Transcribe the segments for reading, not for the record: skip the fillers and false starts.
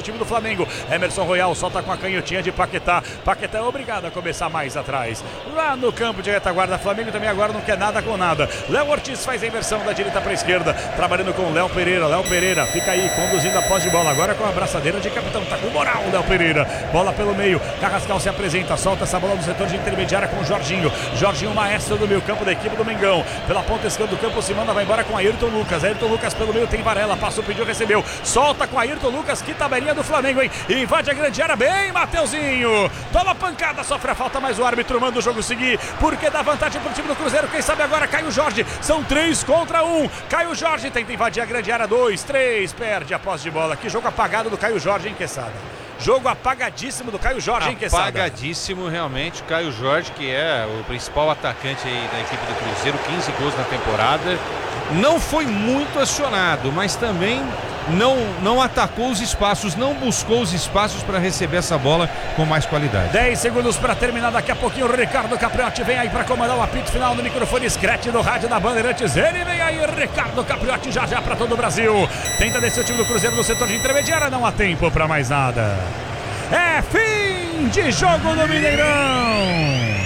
time do Flamengo. Emerson Royal solta com a canhotinha de Paquetá. Paquetá é obrigado a começar mais atrás. Lá no campo de retaguarda, Flamengo também agora não quer nada com nada. Léo Ortiz faz a inversão da direita para a esquerda, trabalhando com o Léo Pereira. Léo Pereira fica aí conduzindo a posse de bola, agora com a abraçadeira de capitão. Tá com moral o Léo Pereira. Bola pelo meio, Carrascal se apresenta, solta essa bola no setor de intermediária com o Jorginho. Jorginho, maestro do meio campo da equipe do Mengão. Pela ponta esquerda do campo, se manda, vai embora com Ayrton Lucas. Ayrton Lucas pelo meio, tem Varela, passou, pediu, recebeu. Solta com Ayrton Lucas, que tabelinha do Flamengo, hein? Invade a grande área, bem, Mateuzinho. Toma pancada, sofre a falta, mas o árbitro manda o jogo seguir, porque dá vantagem pro time do Cruzeiro. Quem sabe agora Caio Jorge. São 3 contra 1. Caio Jorge tenta invadir a grande área, 2, 3, perde a posse de bola. Que jogo apagado do Caio Jorge, hein, Quesada? Jogo apagadíssimo do Caio Jorge, hein, Quesada? Apagadíssimo, realmente. Caio Jorge, que é o principal atacante aí da equipe do Cruzeiro, 15 gols na temporada. Não foi muito acionado, mas também não atacou os espaços, não buscou os espaços para receber essa bola com mais qualidade. 10 segundos para terminar, daqui a pouquinho o Ricardo Capriotti vem aí para comandar o apito final no microfone Scratch do rádio da Bandeirantes. Ele vem aí, Ricardo Capriotti, já para todo o Brasil. Tenta descer o time do Cruzeiro no setor de intermediária, não há tempo para mais nada. É fim de jogo no Mineirão.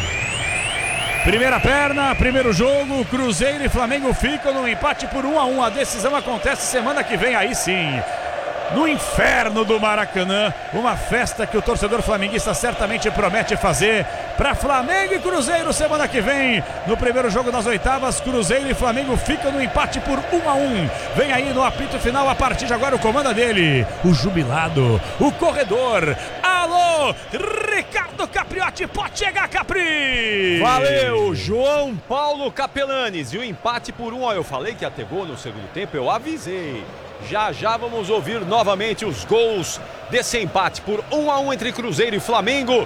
Primeira perna, primeiro jogo, Cruzeiro e Flamengo ficam no empate por 1-1. A decisão acontece semana que vem, aí sim, no inferno do Maracanã. Uma festa que o torcedor flamenguista certamente promete fazer para Flamengo e Cruzeiro semana que vem. No primeiro jogo das oitavas, Cruzeiro e Flamengo ficam no empate por 1-1. Vem aí no apito final, a partir de agora o comando dele, o jubilado, o corredor. Alô, Ricardo Capriotti, pode chegar, Capri! Valeu, João Paulo Capelanes. E o empate por 1. Eu falei que ia ter gol no segundo tempo, eu avisei. Já vamos ouvir novamente os gols desse empate por 1-1 entre Cruzeiro e Flamengo.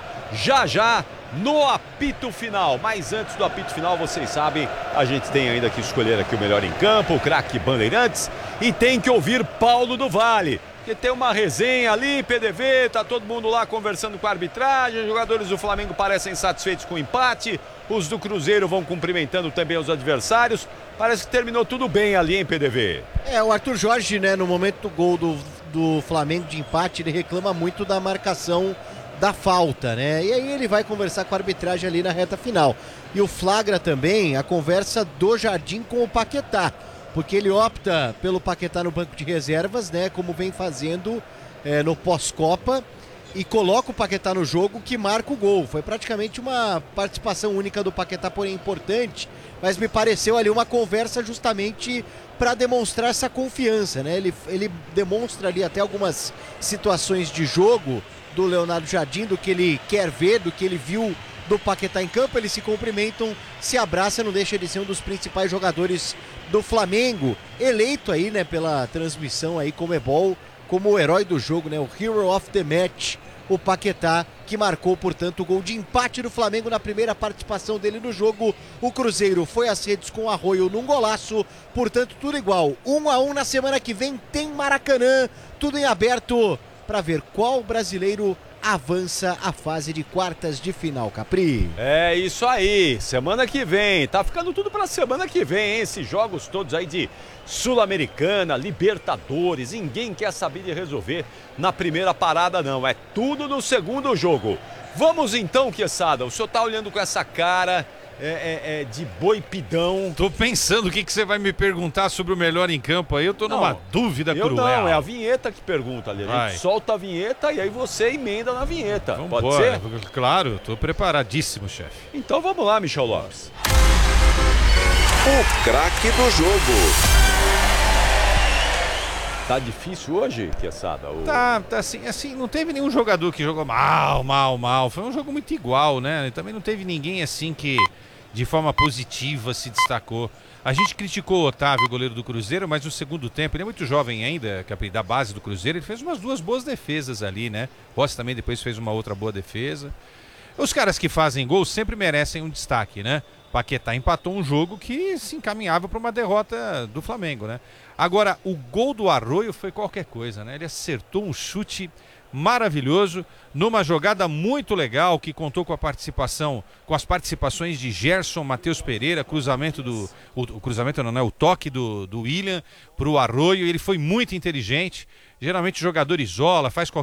Já no apito final. Mas antes do apito final, vocês sabem, a gente tem ainda que escolher aqui o melhor em campo, o craque Bandeirantes, e tem que ouvir Paulo do Vale, que tem uma resenha ali, PDV, tá todo mundo lá conversando com a arbitragem, os jogadores do Flamengo parecem satisfeitos com o empate, os do Cruzeiro vão cumprimentando também os adversários, parece que terminou tudo bem ali, hein, PDV? O Arthur Jorge, né, no momento do gol do Flamengo de empate, ele reclama muito da marcação da falta, né, e aí ele vai conversar com a arbitragem ali na reta final, e o flagra também a conversa do Jardim com o Paquetá, porque ele opta pelo Paquetá no banco de reservas, né, como vem fazendo no pós-Copa, e coloca o Paquetá no jogo, que marca o gol. Foi praticamente uma participação única do Paquetá, porém importante, mas me pareceu ali uma conversa justamente para demonstrar essa confiança, né? Ele demonstra ali até algumas situações de jogo do Leonardo Jardim, do que ele quer ver, do que ele viu do Paquetá em campo. Eles se cumprimentam, se abraçam, não deixa de ser um dos principais jogadores do Flamengo, eleito aí, né, pela transmissão aí Comebol como o herói do jogo, né, o Hero of the Match, o Paquetá, que marcou, portanto, o gol de empate do Flamengo na primeira participação dele no jogo. O Cruzeiro foi às redes com o Arroio num golaço, portanto, tudo igual. 1-1 na semana que vem tem Maracanã, tudo em aberto para ver qual brasileiro avança a fase de quartas de final, Capri. É isso aí, semana que vem, tá ficando tudo pra semana que vem, hein? Esses jogos todos aí de Sul-Americana, Libertadores, ninguém quer saber de resolver na primeira parada não, é tudo no segundo jogo. Vamos então, Quesada, o senhor tá olhando com essa cara de boi pidão. Tô pensando o que você vai me perguntar sobre o melhor em campo aí, eu tô numa dúvida cruel. Não, é a vinheta que pergunta ali, a gente solta a vinheta e aí você emenda na vinheta. Pode ser? Claro, tô preparadíssimo, chefe. Então vamos lá, Michel Lopes. O craque do jogo. Tá difícil hoje, Quesada? Tá assim, não teve nenhum jogador que jogou mal. Foi um jogo muito igual, né? Também não teve ninguém assim que de forma positiva se destacou. A gente criticou o Otávio, goleiro do Cruzeiro, mas no segundo tempo, ele é muito jovem ainda, da base do Cruzeiro, ele fez umas 2 boas defesas ali, né? Rossi também depois fez uma outra boa defesa. Os caras que fazem gol sempre merecem um destaque, né? Paquetá empatou um jogo que se encaminhava para uma derrota do Flamengo, né? Agora, o gol do Arroio foi qualquer coisa, né? Ele acertou um chute maravilhoso, numa jogada muito legal, que contou com as participações de Gerson, Matheus Pereira, o toque do William para o Arroio. Ele foi muito inteligente. Geralmente o jogador isola, faz